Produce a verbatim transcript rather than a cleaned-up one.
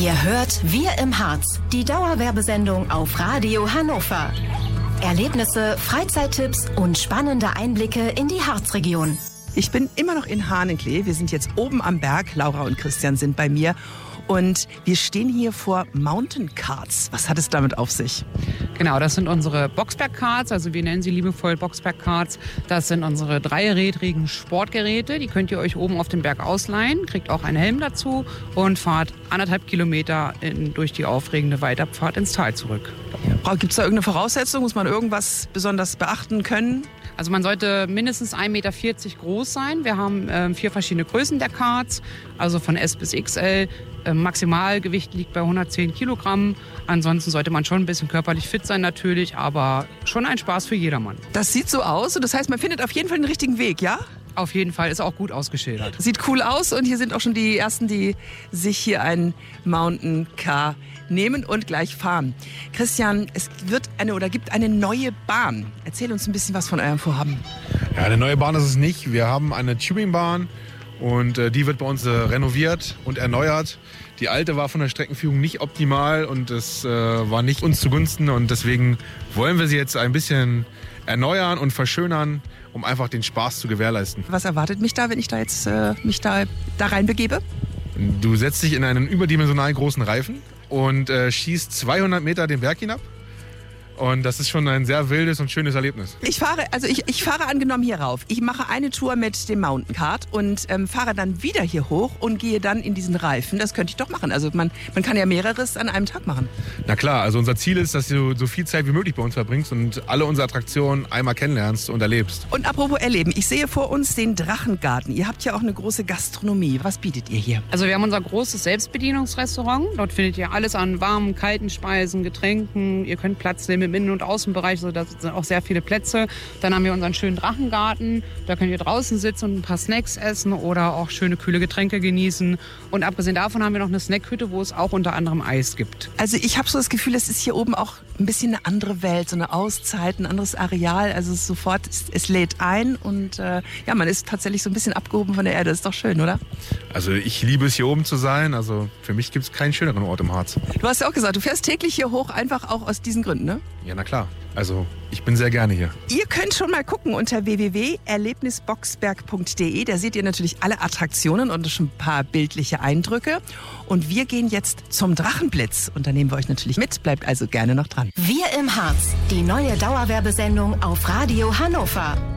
Ihr hört Wir im Harz, die Dauerwerbesendung auf Radio Hannover. Erlebnisse, Freizeittipps und spannende Einblicke in die Harzregion. Ich bin immer noch in Hahnenкlee. Wir sind jetzt oben am Berg. Laura und Christian sind bei mir. Und wir stehen hier vor Mountain Carts. Was hat es damit auf sich? Genau, das sind unsere Boxberg-Karts, also wir nennen sie liebevoll Boxberg-Karts. Das sind unsere dreirädrigen Sportgeräte, die könnt ihr euch oben auf dem Berg ausleihen, kriegt auch einen Helm dazu und fahrt anderthalb Kilometer in, durch die aufregende Weiterfahrt ins Tal zurück. Gibt es da irgendeine Voraussetzung? Muss man irgendwas besonders beachten können? Also man sollte mindestens ein Meter vierzig groß sein. Wir haben äh, vier verschiedene Größen der Karts, also von S bis X L. Äh, Maximalgewicht liegt bei hundertzehn Kilogramm. Ansonsten sollte man schon ein bisschen körperlich fit sein natürlich, aber schon ein Spaß für jedermann. Das sieht so aus und das heißt, man findet auf jeden Fall den richtigen Weg, ja? Auf jeden Fall, ist auch gut ausgeschildert. Sieht cool aus und hier sind auch schon die Ersten, die sich hier ein Mountain Car nehmen und gleich fahren. Christian, es wird eine oder gibt eine neue Bahn. Erzähl uns ein bisschen was von eurem Vorhaben. Ja, eine neue Bahn ist es nicht. Wir haben eine Tubingbahn und äh, die wird bei uns äh, renoviert und erneuert. Die alte war von der Streckenführung nicht optimal und es äh, war nicht uns zugunsten und deswegen wollen wir sie jetzt ein bisschen erneuern und verschönern, um einfach den Spaß zu gewährleisten. Was erwartet mich da, wenn ich da jetzt äh, mich da, da reinbegebe? Du setzt dich in einen überdimensionalen großen Reifen und äh, schießt zweihundert Meter den Berg hinab. Und das ist schon ein sehr wildes und schönes Erlebnis. Ich fahre, also ich, ich fahre angenommen hier rauf. Ich mache eine Tour mit dem Mountain Kart und ähm, fahre dann wieder hier hoch und gehe dann in diesen Reifen. Das könnte ich doch machen. Also man, man kann ja mehreres an einem Tag machen. Na klar, also unser Ziel ist, dass du so viel Zeit wie möglich bei uns verbringst und alle unsere Attraktionen einmal kennenlernst und erlebst. Und apropos erleben, ich sehe vor uns den Drachengarten. Ihr habt ja auch eine große Gastronomie. Was bietet ihr hier? Also wir haben unser großes Selbstbedienungsrestaurant. Dort findet ihr alles an warmen, kalten Speisen, Getränken. Ihr könnt Platz nehmen im Innen- und Außenbereich, also da sind auch sehr viele Plätze. Dann haben wir unseren schönen Drachengarten. Da könnt ihr draußen sitzen und ein paar Snacks essen oder auch schöne kühle Getränke genießen. Und abgesehen davon haben wir noch eine Snackhütte, wo es auch unter anderem Eis gibt. Also ich habe so das Gefühl, es ist hier oben auch ein bisschen eine andere Welt, so eine Auszeit, ein anderes Areal. Also es sofort, es, es lädt ein und äh, ja, man ist tatsächlich so ein bisschen abgehoben von der Erde. Ist doch schön, oder? Also ich liebe es, hier oben zu sein. Also für mich gibt es keinen schöneren Ort im Harz. Du hast ja auch gesagt, du fährst täglich hier hoch, einfach auch aus diesen Gründen, ne? Ja, na klar. Also ich bin sehr gerne hier. Ihr könnt schon mal gucken unter w w w punkt erlebnisboxberg punkt d e. Da seht ihr natürlich alle Attraktionen und schon ein paar bildliche Eindrücke. Und wir gehen jetzt zum Drachenblitz. Und da nehmen wir euch natürlich mit. Bleibt also gerne noch dran. Wir im Harz, die neue Dauerwerbesendung auf Radio Hannover.